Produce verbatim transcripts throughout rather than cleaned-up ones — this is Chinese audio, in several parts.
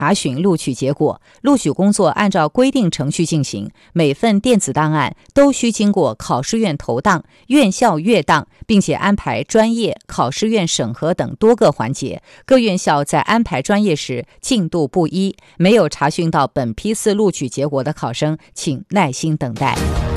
查询录取结果。录取工作按照规定程序进行，每份电子档案都需经过考试院投档、院校阅档，并且安排专业、考试院审核等多个环节。各院校在安排专业时进度不一，没有查询到本批次录取结果的考生，请耐心等待。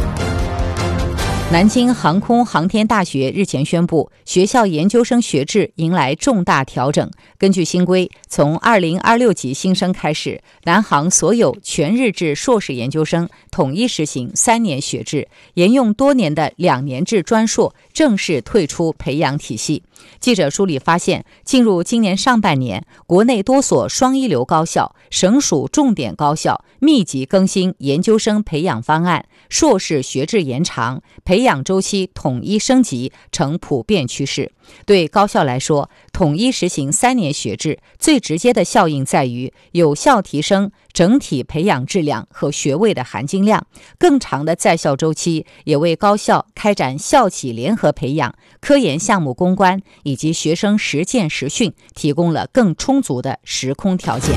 南京航空航天大学日前宣布，学校研究生学制迎来重大调整。根据新规，从二零二六级新生开始，南航所有全日制硕士研究生统一实行三年学制，沿用多年的两年制专硕正式退出培养体系。记者梳理发现，进入今年上半年，国内多所双一流高校、省属重点高校密集更新研究生培养方案，硕士学制延长，培养周期统一升级成普遍趋势。对高校来说，统一实行三年学制最直接的效应在于有效提升整体培养质量和学位的含金量，更长的在校周期也为高校开展校企联合培养、科研项目攻关以及学生实践实训提供了更充足的时空条件。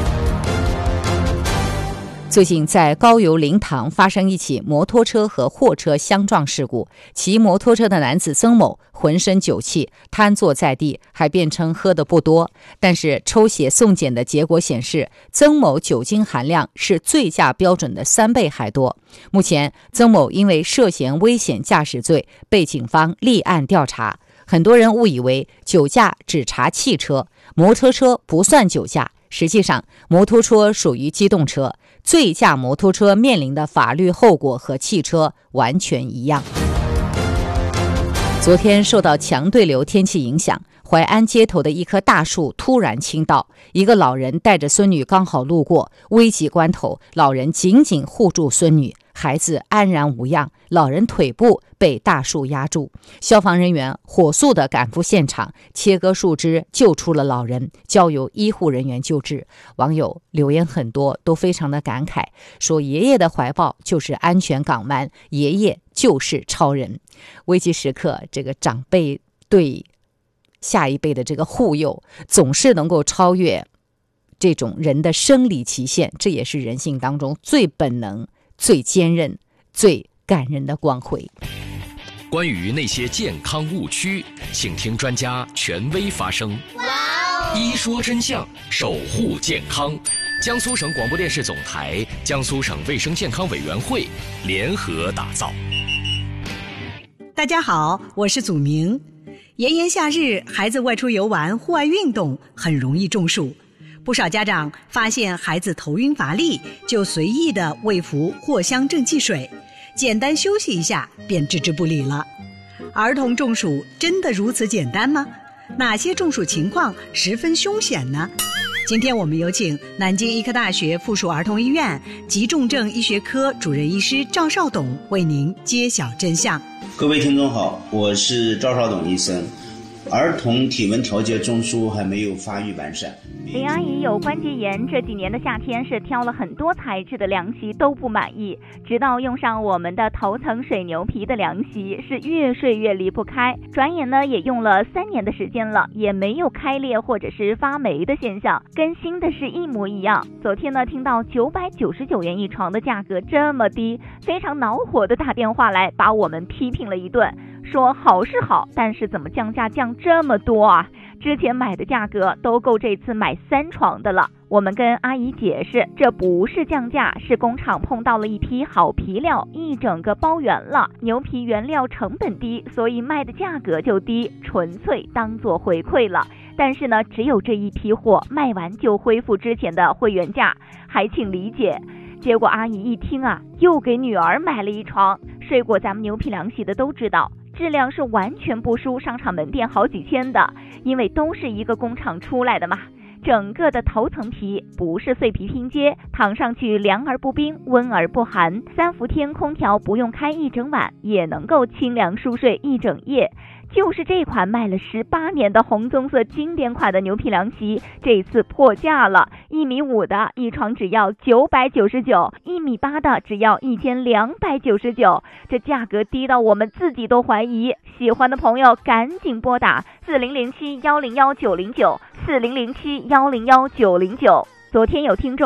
最近在高邮灵堂发生一起摩托车和货车相撞事故，骑摩托车的男子曾某浑身酒气，瘫坐在地，还辩称喝得不多。但是抽血送检的结果显示，曾某酒精含量是醉驾标准的三倍还多。目前，曾某因为涉嫌危险驾驶罪被警方立案调查。很多人误以为酒驾只查汽车，摩托车不算酒驾。实际上，摩托车属于机动车，醉驾摩托车面临的法律后果和汽车完全一样。昨天受到强对流天气影响，淮安街头的一棵大树突然倾倒，一个老人带着孙女刚好路过，危急关头，老人紧紧护住孙女，孩子安然无恙，老人腿部被大树压住。消防人员火速地赶赴现场，切割树枝救出了老人，交由医护人员救治。网友留言很多，都非常的感慨，说爷爷的怀抱就是安全港湾，爷爷就是超人。危急时刻，这个长辈对下一辈的这个护佑，总是能够超越这种人的生理极限，这也是人性当中最本能、最坚韧、最感人的光辉。 关于那些健康误区，请听专家权威发声。哇哦！一说真相，守护健康。江苏省广播电视总台、江苏省卫生健康委员会联合打造。 大家好，我是祖明。炎炎夏日，孩子外出游玩、户外运动很容易中暑。不少家长发现孩子头晕乏力，就随意的喂服藿香正气水，简单休息一下便置之不理了。儿童中暑真的如此简单吗？哪些中暑情况十分凶险呢？今天我们有请南京医科大学附属儿童医院急重症医学科主任医师赵少董为您揭晓真相。 各位听众好，我是赵少董医生。儿童体温调节中枢还没有发育完善。 林阿姨有关节炎，这几年的夏天是挑了很多材质的凉席都不满意，直到用上我们的头层水牛皮的凉席，是越睡越离不开。转眼呢也用了三年的时间了，也没有开裂或者是发霉的现象，跟新的是一模一样。昨天呢听到九百九十九元一床的价格这么低，非常恼火的打电话来把我们批评了一顿，说好是好，但是怎么降价降这么多啊？之前买的价格都够这次买三床的了。我们跟阿姨解释，这不是降价，是工厂碰到了一批好皮料，一整个包圆了。牛皮原料成本低，所以卖的价格就低，纯粹当做回馈了。但是呢，只有这一批货卖完就恢复之前的会员价，还请理解。结果阿姨一听啊，又给女儿买了一床。睡过咱们牛皮凉席的都知道，质量是完全不输商场门店好几千的，因为都是一个工厂出来的嘛。整个的头层皮不是碎皮拼接，躺上去凉而不冰，温而不寒，三伏天空调不用开一整晚，也能够清凉舒睡一整夜。就是这款卖了十八年的红棕色经典款的牛皮凉席，这次破价了，一米五的一床只要九百九十九，一米八的只要一千两百九十九，这价格低到我们自己都怀疑。喜欢的朋友赶紧拨打四零零七幺零幺九零九，四零零七幺零幺九零九。 昨天有听众